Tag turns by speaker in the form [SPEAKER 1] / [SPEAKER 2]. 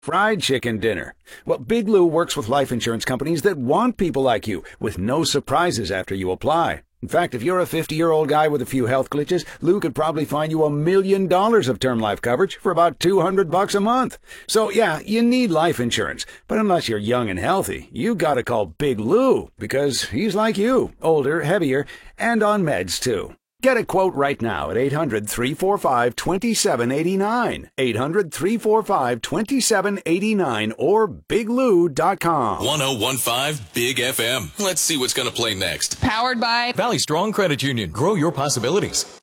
[SPEAKER 1] Fried chicken dinner. Well, Big Lou works with life insurance companies that want people like you, with no surprises after you apply. In fact, if you're a 50-year-old guy with a few health glitches, Lou could probably find you $1 million of term life coverage for about $200 a month. So yeah, you need life insurance. But unless you're young and healthy, you gotta call Big Lou, because he's like you, older, heavier, and on meds too. Get a quote right now at 800-345-2789. 800-345-2789 or biglou.com.
[SPEAKER 2] 1015 Big FM. Let's see what's going to play next.
[SPEAKER 3] Powered by
[SPEAKER 4] Valley Strong Credit Union. Grow your possibilities.